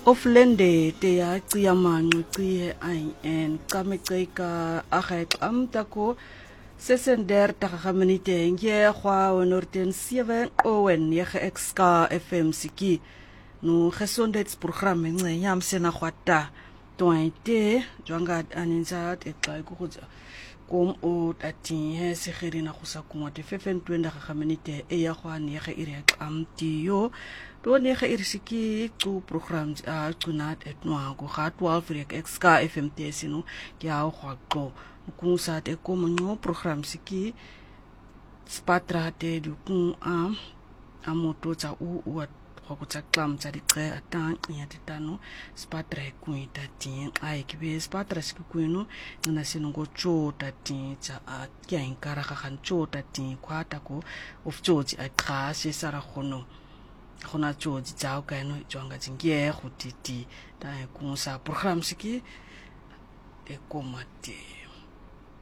Oflende te ya cia manqi IN kameceka agek amtako sesender tagaminite nge kwa wonorten 7 owen yege exka FM siki no gesondheidsprogram nge yamsena kwata toite jwangad aninzat eqaikuza kom o tati he segerina go sa kumwa te 520 gaminite e ya gwane yege ire amtiyo to nege irisiki ku program a kunat etwa go ga 12 rek exka FM tesino ke a go qo kusa te ko mo program siki spatra te du ku a moto tsa u go tsa klam tsa di qe atang ya tano spatra ku itati ai ke be spatra siki kuino na sino go cho tati tsa a kya inkara ga gancho tati kwata ko of choji a qha se sara khono gona choji tsao ka no jonga tsinge go titi ta ku sa program siki e komate